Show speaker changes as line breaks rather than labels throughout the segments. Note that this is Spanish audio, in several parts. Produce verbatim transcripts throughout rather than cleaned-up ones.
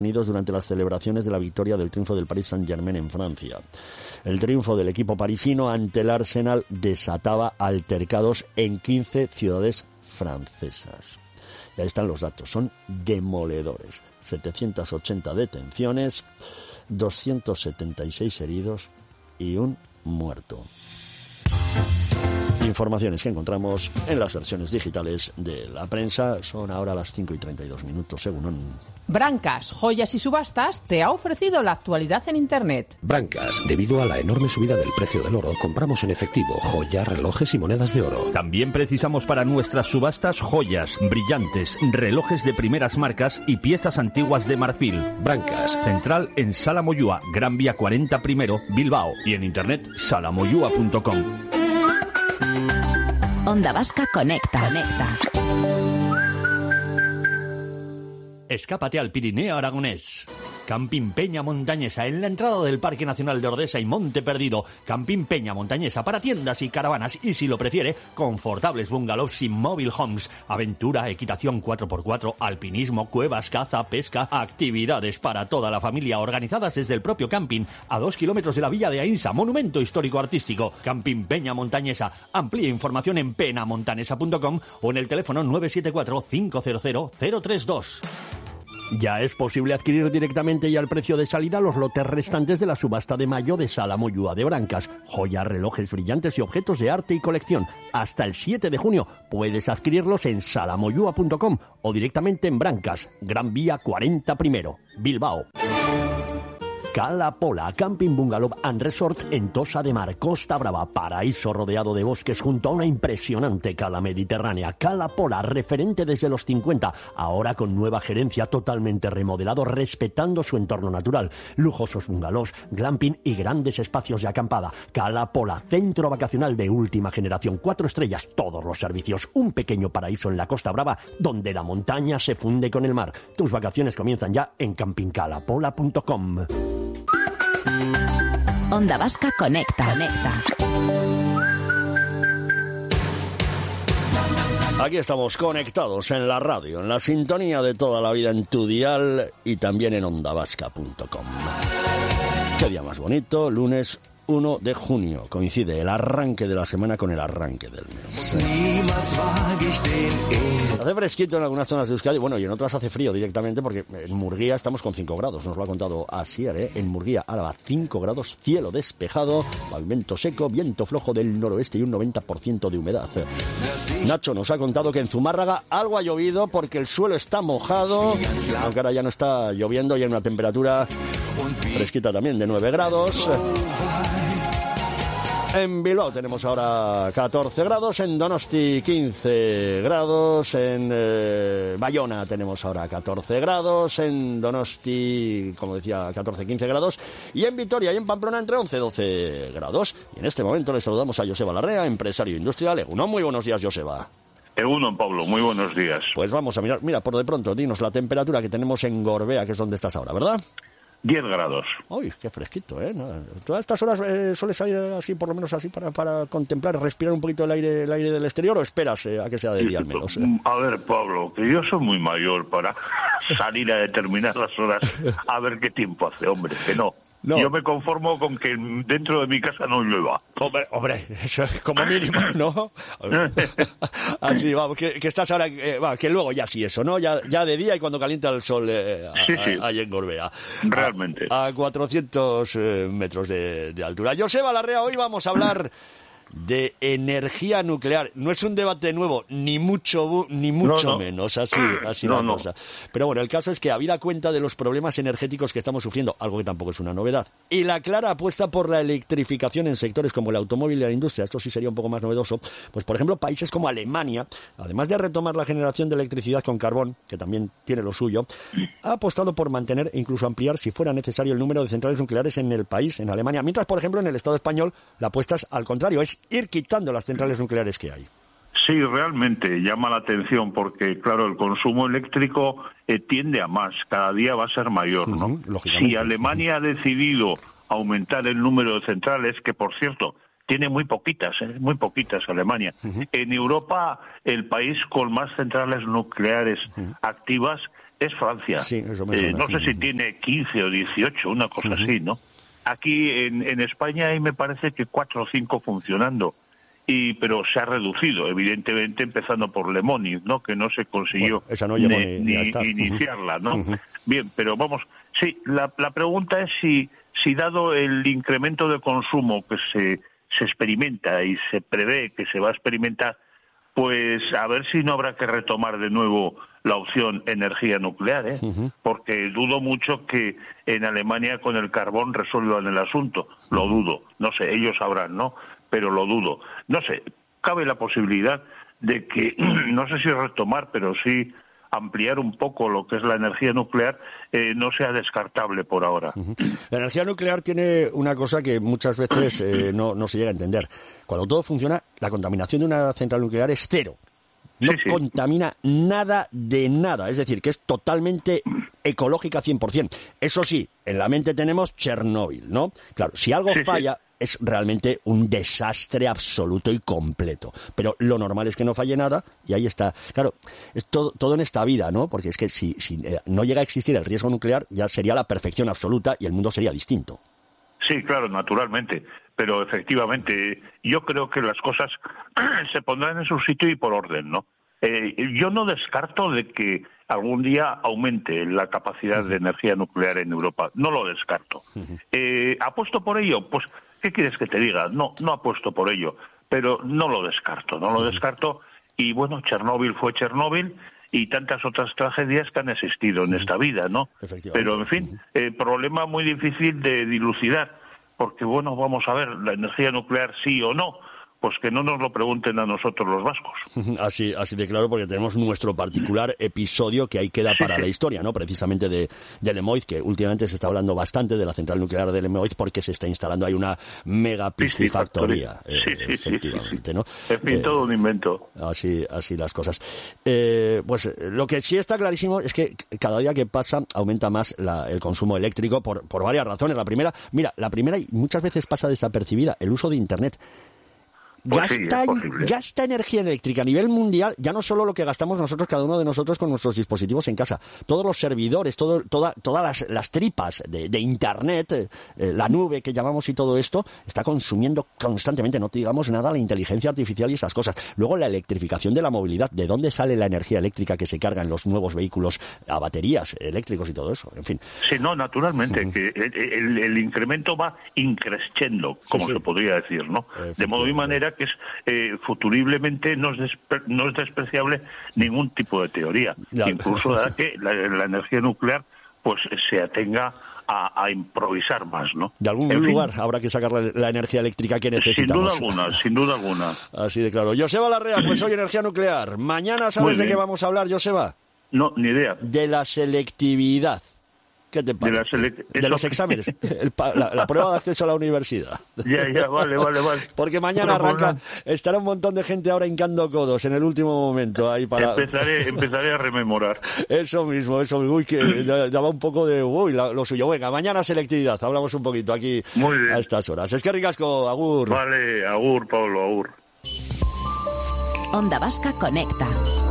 Unidos durante las celebraciones de la victoria del triunfo del Paris Saint-Germain en Francia. El triunfo del equipo parisino ante el Arsenal desataba altercados en quince ciudades francesas. Y ahí están los datos, son demoledores. setecientas ochenta detenciones, doscientos setenta y seis heridos y un muerto. Informaciones que encontramos en las versiones digitales de la prensa. Son ahora las cinco y treinta y dos minutos, según
Brancas, Joyas y Subastas te ha ofrecido la actualidad en Internet.
Brancas, debido a la enorme subida del precio del oro, compramos en efectivo joyas, relojes y monedas de oro.
También precisamos para nuestras subastas joyas, brillantes, relojes de primeras marcas y piezas antiguas de marfil.
Brancas.
Central en Sala Moyúa, Gran Vía cuarenta Primero, Bilbao. Y en internet, salamoyúa punto com.
Onda Vasca Conecta. Conecta.
Escápate al Pirineo aragonés. Camping Peña Montañesa, en la entrada del Parque Nacional de Ordesa y Monte Perdido. Camping Peña Montañesa para tiendas y caravanas y, si lo prefiere, confortables bungalows y mobile homes. Aventura, equitación cuatro por cuatro, alpinismo, cuevas, caza, pesca, actividades para toda la familia organizadas desde el propio camping, a dos kilómetros de la villa de Ainsa, monumento histórico artístico. Camping Peña Montañesa. Amplía información en penamontanesa punto com o en el teléfono nueve siete cuatro, cinco cero cero, cero tres dos.
Ya es posible adquirir directamente y al precio de salida los lotes restantes de la subasta de mayo de Sala Moyúa de Brancas. Joyas, relojes brillantes y objetos de arte y colección. Hasta el siete de junio puedes adquirirlos en salamoyúa punto com o directamente en Brancas, Gran Vía cuarenta Primero, Bilbao. Cala Pola, Camping Bungalow and Resort en Tossa de Mar, Costa Brava, paraíso rodeado de bosques junto a una impresionante cala mediterránea. Cala Pola, referente desde los cincuenta, ahora con nueva gerencia, totalmente remodelado, respetando su entorno natural. Lujosos bungalows, glamping y grandes espacios de acampada. Cala Pola, centro vacacional de última generación, cuatro estrellas, todos los servicios, un pequeño paraíso en la Costa Brava donde la montaña se funde con el mar. Tus vacaciones comienzan ya en camping cala pola punto com.
Onda Vasca Conecta. Conecta.
Aquí estamos conectados en la radio, en la sintonía de toda la vida en tu dial y también en onda vasca punto com. Qué día más bonito, lunes uno de junio. Coincide el arranque de la semana con el arranque del mes. Hace fresquito en algunas zonas de Euskadi, bueno, y en otras hace frío directamente porque en Murguía estamos con cinco grados. Nos lo ha contado Asier, ¿eh? En Murguía, Álava, cinco grados, cielo despejado, pavimento seco, viento flojo del noroeste y un noventa por ciento de humedad. Nacho nos ha contado que en Zumárraga algo ha llovido porque el suelo está mojado, aunque ahora ya no está lloviendo y hay una temperatura fresquita también de nueve grados. En Bilbao tenemos ahora catorce grados, en Donosti quince grados, en eh, Bayona tenemos ahora catorce grados, en Donosti, como decía, catorce quince grados, y en Vitoria y en Pamplona entre once doce grados. Y en este momento le saludamos a Joseba Larrea, empresario industrial. Egunon, muy buenos días, Joseba.
Egunon, Pablo, muy buenos días.
Pues vamos a mirar, mira, por de pronto, dinos la temperatura que tenemos en Gorbea, que es donde estás ahora, ¿verdad?
diez grados.
Uy, qué fresquito, ¿eh? No, ¿todas estas horas eh, sueles salir así, por lo menos así, para, para contemplar, respirar un poquito el aire el aire del exterior, o esperas eh, a que sea de día al menos? Eh?
A ver, Pablo, que yo soy muy mayor para salir a determinadas horas a ver qué tiempo hace, hombre, que no. No. Yo me conformo con que dentro de mi casa no llueva.
Hombre, hombre, eso es como mínimo, ¿no? Así, vamos, que, que estás ahora, eh, va, que luego ya sí eso, ¿no? Ya, ya de día y cuando calienta el sol eh, a,
sí, sí.
A, ahí en Gorbea.
Realmente.
A, a cuatrocientos eh, metros de, de altura. Joseba Larrea, hoy vamos a hablar de energía nuclear. No es un debate nuevo, ni mucho ni mucho no, no. menos, así, así no, la no. cosa. Pero bueno, el caso es que habida cuenta de los problemas energéticos que estamos sufriendo, algo que tampoco es una novedad, y la clara apuesta por la electrificación en sectores como el automóvil y la industria, esto sí sería un poco más novedoso, pues por ejemplo países como Alemania, además de retomar la generación de electricidad con carbón, que también tiene lo suyo, ha apostado por mantener e incluso ampliar, si fuera necesario, el número de centrales nucleares en el país, en Alemania, mientras por ejemplo en el Estado español la apuesta es al contrario, es ir quitando las centrales nucleares que hay.
Sí, realmente llama la atención porque, claro, el consumo eléctrico eh, tiende a más, cada día va a ser mayor, ¿no? Uh-huh, si Alemania uh-huh. ha decidido aumentar el número de centrales, que por cierto, tiene muy poquitas, ¿eh? muy poquitas Alemania. Uh-huh. En Europa, el país con más centrales nucleares uh-huh. activas es Francia.
Sí, eso me
eh,
suena.
no sé si tiene quince o dieciocho, una cosa uh-huh. así, ¿no? Aquí en, en España hay me parece que cuatro o cinco funcionando, y pero se ha reducido, evidentemente, empezando por Lemoniz, ¿no? Que no se consiguió
bueno, esa no llegó
ni,
ni, ni
ni iniciarla, ¿no?
Uh-huh.
Bien, pero vamos, sí, la, la pregunta es si, si dado el incremento de consumo que se, se experimenta y se prevé que se va a experimentar, pues a ver si no habrá que retomar de nuevo la opción energía nuclear, ¿eh? Uh-huh. Porque dudo mucho que en Alemania con el carbón resuelvan el asunto. Lo dudo. No sé, ellos sabrán, ¿no? Pero lo dudo. No sé, cabe la posibilidad de que, no sé si retomar, pero sí ampliar un poco lo que es la energía nuclear, eh, no sea descartable por ahora.
Uh-huh. La energía nuclear tiene una cosa que muchas veces eh, no, no se llega a entender. Cuando todo funciona, la contaminación de una central nuclear es cero. No sí, sí. contamina nada de nada, es decir, que es totalmente ecológica cien por ciento. Eso sí, en la mente tenemos Chernóbil, ¿no? Claro, si algo sí, falla, sí. es realmente un desastre absoluto y completo. Pero lo normal es que no falle nada y ahí está. Claro, es todo, todo en esta vida, ¿no? Porque es que si, si eh, no llega a existir el riesgo nuclear, ya sería la perfección absoluta y el mundo sería distinto.
Sí, claro, naturalmente. Pero efectivamente, yo creo que las cosas se pondrán en su sitio y por orden, ¿no? Eh, yo no descarto de que algún día aumente la capacidad de energía nuclear en Europa. No lo descarto. Eh, ¿Apuesto por ello? Pues, ¿qué quieres que te diga? No, no apuesto por ello. Pero no lo descarto, no lo descarto. Y bueno, Chernóbil fue Chernóbil y tantas otras tragedias que han existido en esta vida, ¿no? Pero, en fin, eh, problema muy difícil de dilucidar. Porque, bueno, vamos a ver, la energía nuclear sí o no, pues que no nos lo pregunten a nosotros los vascos.
Así, así de claro, porque tenemos nuestro particular episodio que ahí queda para sí, la historia, ¿no? Precisamente de, de Lemoiz, que últimamente se está hablando bastante de la central nuclear de Lemoiz porque se está instalando ahí una mega piscifactoría,
sí, sí,
eh, sí, efectivamente,
sí, sí.
¿no?
En fin, eh, todo un invento.
Así, así las cosas. Eh, pues lo que sí está clarísimo es que cada día que pasa aumenta más la, el consumo eléctrico por, por varias razones. La primera, mira, la primera y muchas veces pasa desapercibida, el uso de Internet.
Pues
Gasta,
sí,
gasta energía eléctrica a nivel mundial, ya no solo lo que gastamos nosotros, cada uno de nosotros con nuestros dispositivos en casa, todos los servidores, todo, toda, todas las, las tripas de, de Internet, eh, la nube que llamamos y todo esto, está consumiendo constantemente, no te digamos nada, la inteligencia artificial y esas cosas. Luego la electrificación de la movilidad, ¿de dónde sale la energía eléctrica que se carga en los nuevos vehículos a baterías eléctricos y todo eso? En fin.
Sí, no, naturalmente, uh-huh. que el, el, el incremento va increscendo, como sí, sí. se podría decir, ¿no? De modo y manera que es eh, futuriblemente no es, despre- no es despreciable ningún tipo de teoría. Ya. Incluso da que la, la energía nuclear pues se atenga a, a improvisar más, ¿no?
De algún en lugar fin, habrá que sacar la, la energía eléctrica que necesitamos.
Sin duda alguna, sin duda alguna.
Así de claro. Joseba Larrea, pues hoy energía nuclear. Mañana, ¿sabes de qué vamos a hablar, Joseba?
No, ni idea.
De la selectividad. ¿Qué te parece? De, select... de los exámenes, el, la, la prueba de acceso a la universidad.
Ya, ya, vale, vale, vale.
Porque mañana bueno, arranca, bueno. estará un montón de gente ahora hincando codos en el último momento. Ahí para...
empezaré, empezaré a rememorar.
Eso mismo, eso mismo. Uy, que daba un poco de... Uy, la, lo suyo. Venga, mañana selectividad. Hablamos un poquito aquí
Muy bien.
a estas horas. Es que ricasco, agur.
Vale, agur, Pablo, agur.
Onda Vasca Conecta.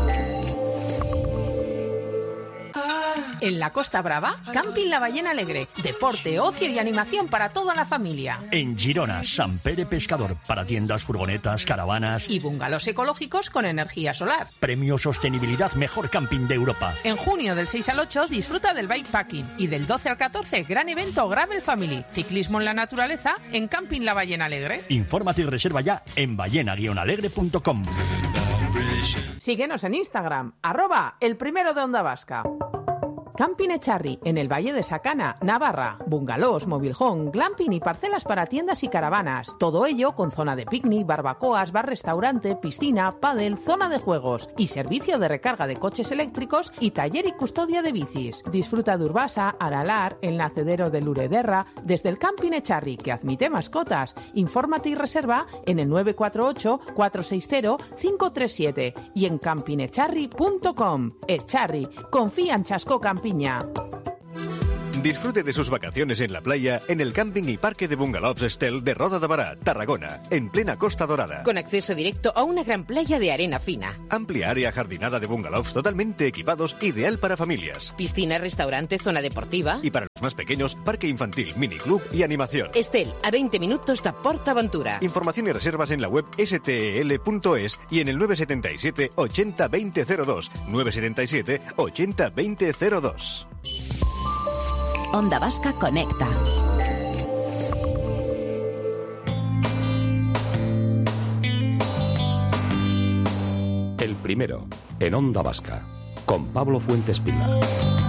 En la Costa Brava, Camping La Ballena Alegre. Deporte, ocio y animación para toda la familia.
En Girona, Sant Pere Pescador. Para tiendas, furgonetas, caravanas.
Y bungalows ecológicos con energía solar.
Premio Sostenibilidad Mejor Camping de Europa.
En junio del seis al ocho disfruta del bikepacking. Y del doce al catorce, gran evento Gravel Family. Ciclismo en la naturaleza en Camping La Ballena Alegre.
Infórmate y reserva ya en ballena guion alegre punto com.
Síguenos en Instagram, arroba el primero de Onda Vasca. Camping Echarri, en el Valle de Sacana, Navarra. Bungalows, mobilhome, glamping y parcelas para tiendas y caravanas. Todo ello con zona de picnic, barbacoas, bar-restaurante, piscina, pádel, zona de juegos y servicio de recarga de coches eléctricos y taller y custodia de bicis. Disfruta de Urbasa, Aralar, el nacedero de Lurederra, desde el Camping Echarri, que admite mascotas. Infórmate y reserva en el nueve cuatro ocho, cuatro seis cero, cinco tres siete y en camping echarri punto com. Echarri, confía en Chasco Campiña.
Disfrute de sus vacaciones en la playa en el camping y parque de bungalows Estel de Roda de Bará, Tarragona, en plena Costa Dorada.
Con acceso directo a una gran playa de arena fina.
Amplia área jardinada de bungalows totalmente equipados, ideal para familias.
Piscina, restaurante, zona deportiva.
Y para los más pequeños, parque infantil, miniclub y animación.
Estel, a veinte minutos de PortAventura.
Información y reservas en la web s t e l punto es y en el nueve siete siete, ochenta, veinte cero dos. nueve siete siete, ochenta, veinte cero dos.
Onda Vasca Conecta.
El primero, en Onda Vasca, con Pablo Fuentes Pila.